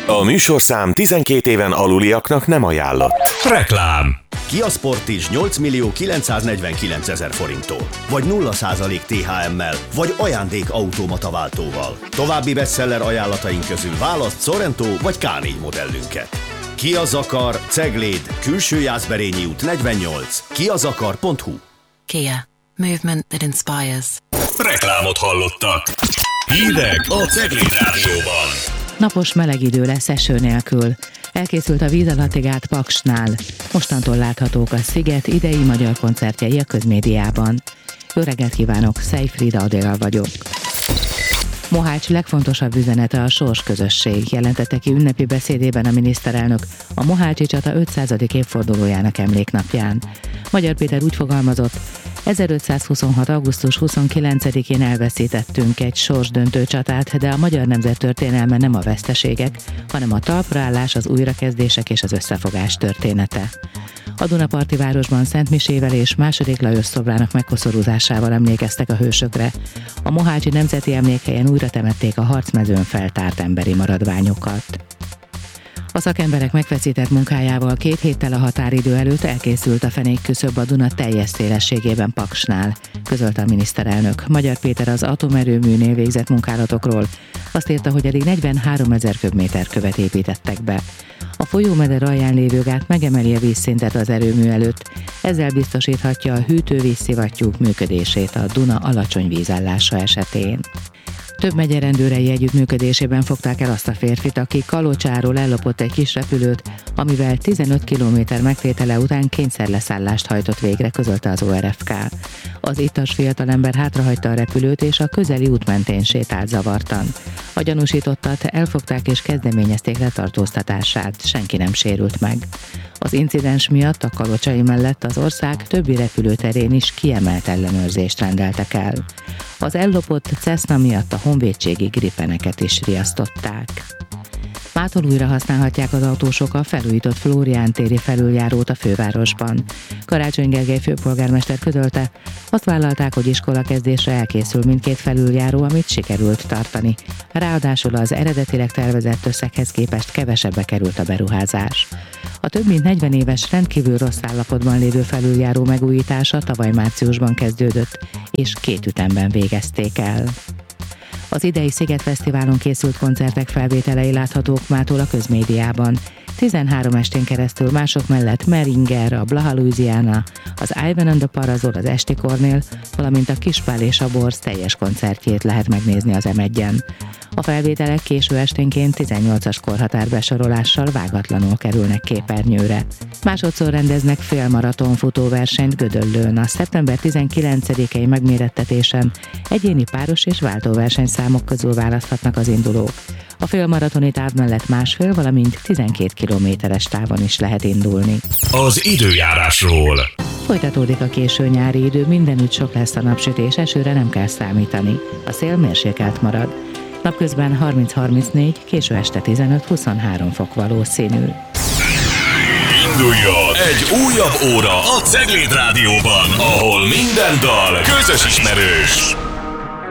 A műsorszám 12 éven aluliaknak nem ajánlott. Reklám. Kia Sportage 8.949.000 forinttól, vagy 0% THM-mel, vagy ajándékautomata váltóval. További bestseller ajánlataink közül választ Sorento vagy K4 modellünket. Kia Zakar, Cegléd, Külső Jászberényi út 48, kiazakar.hu. Kia. Movement that inspires. Reklámot hallottak. Hírek a Cegléd Rádióban. Napos meleg idő lesz eső nélkül. Elkészült a víz alatti gát Paksnál. Mostantól láthatók a Sziget idei magyar koncertjei a közmédiában. Jó reggelt kívánok, Szejfrida Adél vagyok. Mohács legfontosabb üzenete a sorsközösség, jelentette ki ünnepi beszédében a miniszterelnök a mohácsi csata 500. évfordulójának emléknapján. Magyar Péter úgy fogalmazott: 1526. augusztus 29-én elveszítettünk egy sorsdöntő csatát, de a magyar nemzet történelme nem a veszteségek, hanem a talpraállás, az újrakezdések és az összefogás története. A Dunaparti városban szentmisével és II. Lajos szobrának megkoszorúzásával emlékeztek a hősökre. A mohácsi nemzeti emlékhelyen újra temették a harcmezőn feltárt emberi maradványokat. A szakemberek megfeszített munkájával 2 héttel a határidő előtt elkészült a fenékküszöb a Duna teljes szélességében Paksnál, közölte a miniszterelnök. Magyar Péter az atomerőműnél végzett munkálatokról azt írta, hogy eddig 43 000 köbméter követ építettek be. A folyómeder alján lévő gát megemeli a vízszintet az erőmű előtt, ezzel biztosíthatja a hűtő-vízszivattyúk működését a Duna alacsony vízállása esetén. Több megye rendőrei együttműködésében fogták el azt a férfit, aki Kalocsáról ellopott egy kis repülőt, amivel 15 km megtétele után kényszerleszállást hajtott végre, közölte az ORFK. Az ittas fiatalember hátrahagyta a repülőt és a közeli út mentén sétált zavartan. A gyanúsítottat elfogták és kezdeményezték letartóztatását, senki nem sérült meg. Az incidens miatt a kalocsai mellett az ország többi repülőterén is kiemelt ellenőrzést rendeltek el. Az ellopott Cessna miatt a honvédségi gripeneket is riasztották. Mától újra használhatják az autósok a felújított Flórián téri felüljárót a fővárosban. Karácsony Gergely főpolgármester közölte, azt vállalták, hogy iskolakezdésre elkészül mindkét felüljáró, amit sikerült tartani. Ráadásul az eredetileg tervezett összeghez képest kevesebbe került a beruházás. A több mint 40 éves rendkívül rossz állapotban lévő felüljáró megújítása tavaly márciusban kezdődött, és 2 ütemben végezték el. Az idei Szigetfesztiválon készült koncertek felvételei láthatók mától a közmédiában. 13 estén keresztül mások mellett Meringer, a Blaha Louisiana, az Ivan and the Parazol, az Esti Kornél, valamint a Kispál és a Borz teljes koncertjét lehet megnézni az M1-en. A felvételek késő esténként 18-as korhatár besorolással vágatlanul kerülnek képernyőre. Másodszor rendeznek félmaraton futóversenyt Gödöllőn. A szeptember 19-i megmérettetésen egyéni páros és váltóversenyszámok közül választhatnak az indulók. A félmaratoni táv mellett 1,5, valamint 12 kilométeres távon is lehet indulni. Az időjárásról. Folytatódik a késő nyári idő, mindenütt sok lesz a napsütés, esőre nem kell számítani. A szél mérsékelt marad. Napközben 30-34, késő este 15-23 fok valószínű. Induljon egy újabb óra a Cegléd Rádióban, ahol minden dal közös ismerős.